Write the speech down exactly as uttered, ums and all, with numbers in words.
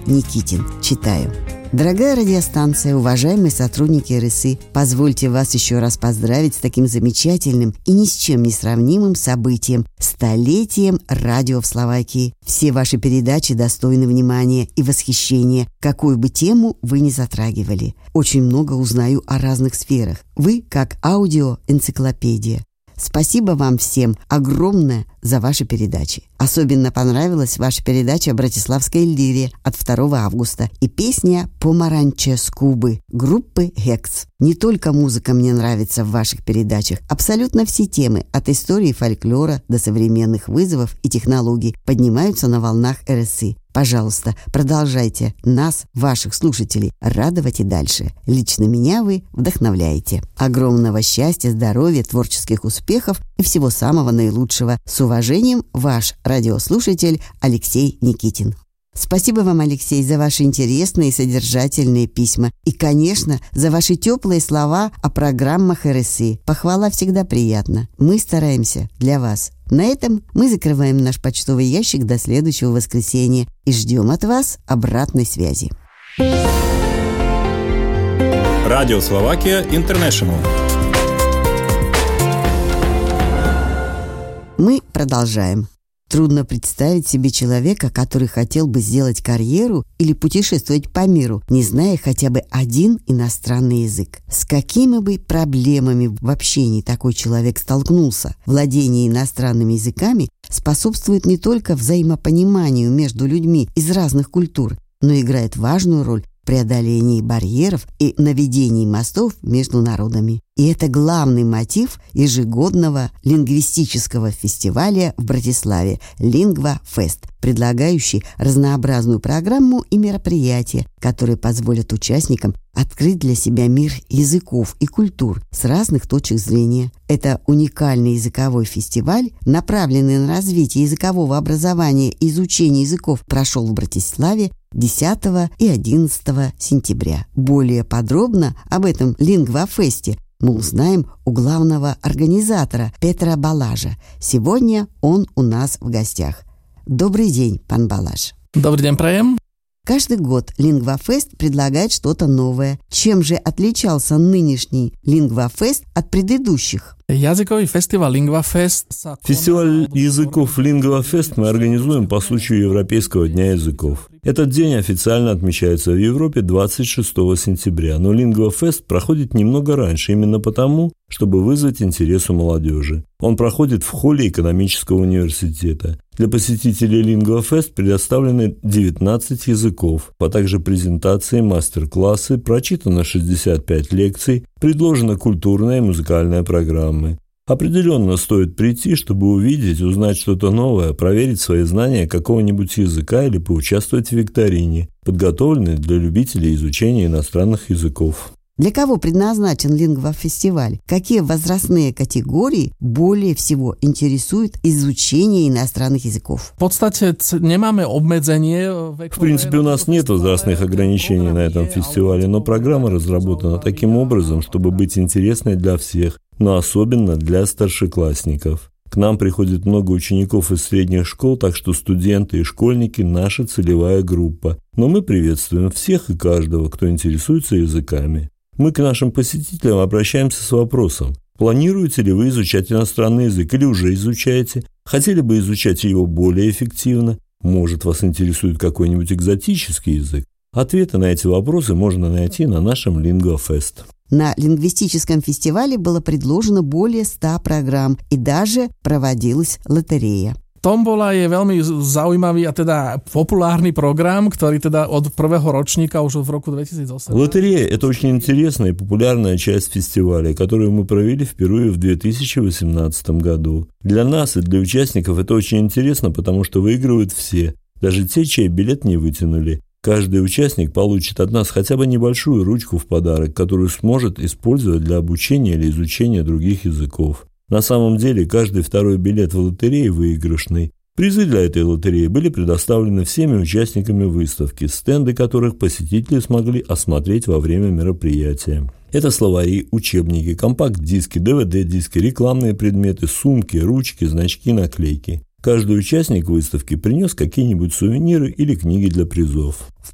Никитин. Читаю. Дорогая радиостанция, уважаемые сотрудники эр эс и, позвольте вас еще раз поздравить с таким замечательным и ни с чем не сравнимым событием – столетием радио в Словакии. Все ваши передачи достойны внимания и восхищения, какую бы тему вы ни затрагивали. Очень много узнаю о разных сферах. Вы как аудиоэнциклопедия. Спасибо вам всем огромное за ваши передачи. Особенно понравилась ваша передача о Братиславской лире от второго августа и песня «Помаранче с Кубы» группы «Хекс». Не только музыка мне нравится в ваших передачах, абсолютно все темы от истории фольклора до современных вызовов и технологий поднимаются на волнах эр эс и. Пожалуйста, продолжайте нас, ваших слушателей, радовать и дальше. Лично меня вы вдохновляете. Огромного счастья, здоровья, творческих успехов и всего самого наилучшего. С уважением, ваш радиослушатель Алексей Никитин. Спасибо вам, Алексей, за ваши интересные и содержательные письма. И, конечно, за ваши теплые слова о программах эр эс и. Похвала всегда приятна. Мы стараемся для вас. На этом мы закрываем наш почтовый ящик до следующего воскресенья и ждем от вас обратной связи. Радио Словакия Интернешнл. Мы продолжаем. Трудно представить себе человека, который хотел бы сделать карьеру или путешествовать по миру, не зная хотя бы один иностранный язык. С какими бы проблемами в общении такой человек столкнулся? Владение иностранными языками способствует не только взаимопониманию между людьми из разных культур, но играет важную роль в преодолении барьеров и наведении мостов между народами. И это главный мотив ежегодного лингвистического фестиваля в Братиславе «Лингва Фест», предлагающий разнообразную программу и мероприятия, которые позволят участникам открыть для себя мир языков и культур с разных точек зрения. Это уникальный языковой фестиваль, направленный на развитие языкового образования и изучения языков, прошел в Братиславе десятого и одиннадцатого сентября. Более подробно об этом Лингва-фесте мы узнаем у главного организатора Петра Балажа. Сегодня он у нас в гостях. Добрый день, пан Балаж. Добрый день, праем. Каждый год Лингва-фест предлагает что-то новое. Чем же отличался нынешний Лингва-фест от предыдущих? Языковый фестиваль Лингва-фест. Фестиваль языков Лингва-фест мы организуем по случаю Европейского дня языков. Этот день официально отмечается в Европе двадцать шестого сентября, но Лингва-фест проходит немного раньше, именно потому, чтобы вызвать интерес у молодежи. Он проходит в холле экономического университета. Для посетителей Лингва-фест предоставлены девятнадцать языков, а также презентации, мастер-классы, прочитано шестьдесят пять лекций, предложена культурная и музыкальная программы. Определенно стоит прийти, чтобы увидеть, узнать что-то новое, проверить свои знания какого-нибудь языка или поучаствовать в викторине, подготовленной для любителей изучения иностранных языков. Для кого предназначен Лингва-фестиваль? Какие возрастные категории более всего интересуют изучение иностранных языков? В подстате немаме обмедзение. В принципе, у нас нет возрастных ограничений на этом фестивале, но программа разработана таким образом, чтобы быть интересной для всех, но особенно для старшеклассников. К нам приходит много учеников из средних школ, так что студенты и школьники – наша целевая группа. Но мы приветствуем всех и каждого, кто интересуется языками. Мы к нашим посетителям обращаемся с вопросом: планируете ли вы изучать иностранный язык или уже изучаете? Хотели бы изучать его более эффективно? Может, вас интересует какой-нибудь экзотический язык? Ответы на эти вопросы можно найти на нашем Лингва-фест. На лингвистическом фестивале было предложено более ста программ и даже проводилась лотерея. Tombola je veľmi zaujímavý a teda populárny program, ktorý teda od prvého ročníka už v roku двадцать восемь. Лотерея – это очень интересная и популярная часть фестиваля, которую мы провели впервые в две тысячи восемнадцатом году. Для нас и для участников это очень интересно, потому что выигрывают все, даже те, чей билет не вытянули. Каждый участник получит от нас хотя бы небольшую ручку в подарок, которую сможет использовать для обучения или изучения других языков. На самом деле, каждый второй билет в лотерее выигрышный. Призы для этой лотереи были предоставлены всеми участниками выставки, стенды которых посетители смогли осмотреть во время мероприятия. Это словари, учебники, компакт-диски, дэ вэ дэ-диски, рекламные предметы, сумки, ручки, значки, наклейки. Каждый участник выставки принес какие-нибудь сувениры или книги для призов.